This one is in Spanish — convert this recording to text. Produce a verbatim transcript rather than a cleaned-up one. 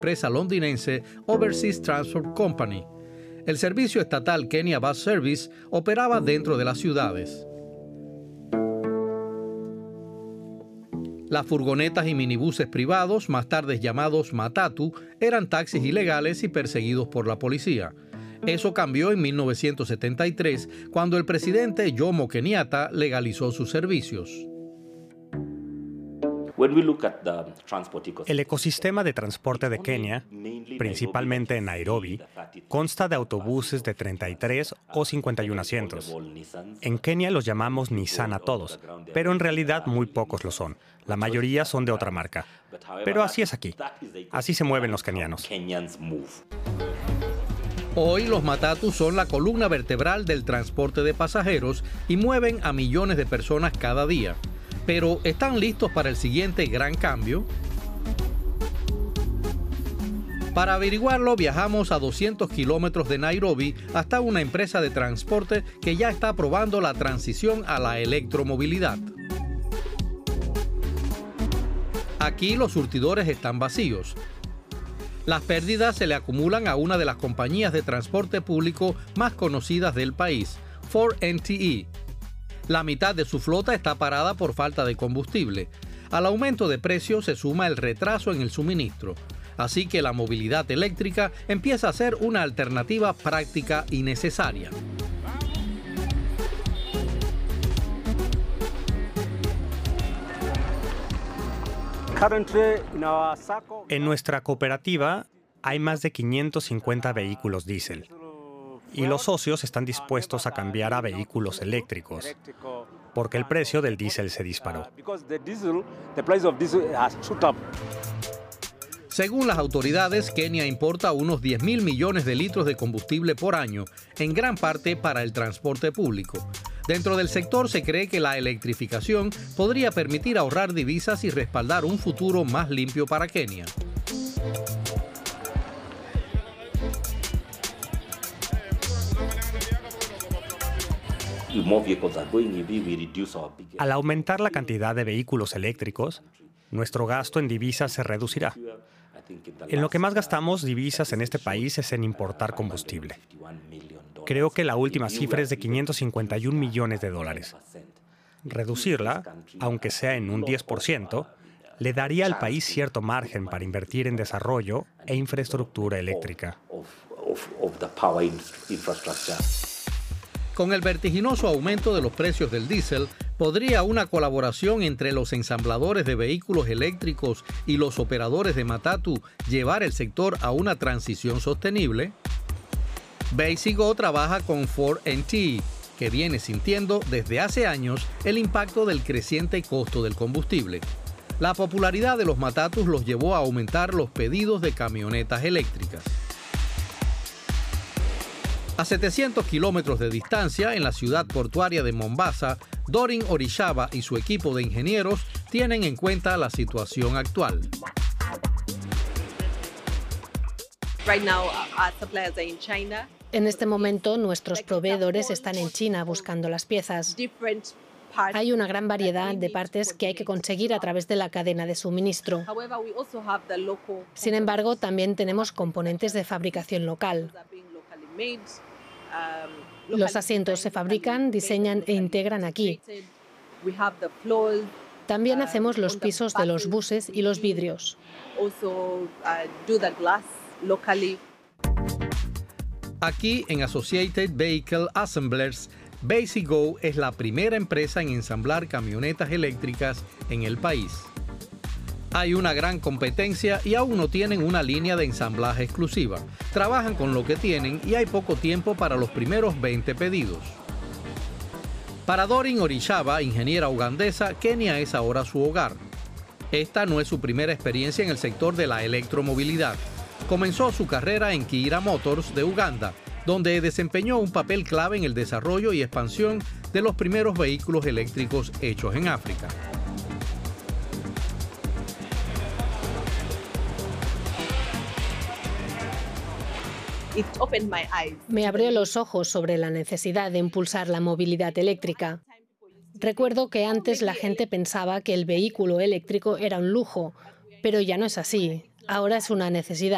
empresa londinense Overseas Transport Company. El servicio estatal Kenya Bus Service operaba dentro de las ciudades. Las furgonetas y minibuses privados, más tarde llamados matatu, eran taxis ilegales y perseguidos por la policía. Eso cambió en mil novecientos setenta y tres, cuando el presidente Jomo Kenyatta legalizó sus servicios. El ecosistema de transporte de Kenia, principalmente en Nairobi, consta de autobuses de treinta y tres o cincuenta y uno asientos. En Kenia los llamamos Nissan a todos, pero en realidad muy pocos lo son. La mayoría son de otra marca. Pero así es aquí. Así se mueven los kenianos. Hoy los matatus son la columna vertebral del transporte de pasajeros y mueven a millones de personas cada día. Pero ¿están listos para el siguiente gran cambio? Para averiguarlo, viajamos a doscientos kilómetros de Nairobi hasta una empresa de transporte que ya está probando la transición a la electromovilidad. Aquí los surtidores están vacíos. Las pérdidas se le acumulan a una de las compañías de transporte público más conocidas del país, Ford N T E. La mitad de su flota está parada por falta de combustible. Al aumento de precios se suma el retraso en el suministro. Así que la movilidad eléctrica empieza a ser una alternativa práctica y necesaria. En nuestra cooperativa hay más de quinientos cincuenta vehículos diésel. Y los socios están dispuestos a cambiar a vehículos eléctricos, porque el precio del diésel se disparó. Según las autoridades, Kenia importa unos diez mil millones de litros de combustible por año, en gran parte para el transporte público. Dentro del sector se cree que la electrificación podría permitir ahorrar divisas y respaldar un futuro más limpio para Kenia. Al aumentar la cantidad de vehículos eléctricos, nuestro gasto en divisas se reducirá. En lo que más gastamos divisas en este país es en importar combustible. Creo que la última cifra es de quinientos cincuenta y un millones de dólares. Reducirla, aunque sea en un diez por ciento, le daría al país cierto margen para invertir en desarrollo e infraestructura eléctrica. Con el vertiginoso aumento de los precios del diésel, ¿podría una colaboración entre los ensambladores de vehículos eléctricos y los operadores de matatu llevar el sector a una transición sostenible? BasicGo trabaja con Ford N T E, que viene sintiendo desde hace años el impacto del creciente costo del combustible. La popularidad de los matatus los llevó a aumentar los pedidos de camionetas eléctricas. A setecientos kilómetros de distancia, en la ciudad portuaria de Mombasa, Dorin Orishaba y su equipo de ingenieros tienen en cuenta la situación actual. En este momento, nuestros proveedores están en China buscando las piezas. Hay una gran variedad de partes que hay que conseguir a través de la cadena de suministro. Sin embargo, también tenemos componentes de fabricación local. Los asientos se fabrican, diseñan e integran aquí. También hacemos los pisos de los buses y los vidrios. Aquí, en Associated Vehicle Assemblers, BasicGo es la primera empresa en ensamblar camionetas eléctricas en el país. Hay una gran competencia y aún no tienen una línea de ensamblaje exclusiva. Trabajan con lo que tienen y hay poco tiempo para los primeros veinte pedidos. Para Dorin Orishaba, ingeniera ugandesa, Kenia es ahora su hogar. Esta no es su primera experiencia en el sector de la electromovilidad. Comenzó su carrera en Kira Motors de Uganda, donde desempeñó un papel clave en el desarrollo y expansión de los primeros vehículos eléctricos hechos en África. Me abrió los ojos sobre la necesidad de impulsar la movilidad eléctrica. Recuerdo que antes la gente pensaba que el vehículo eléctrico era un lujo, pero ya no es así. Ahora es una necesidad.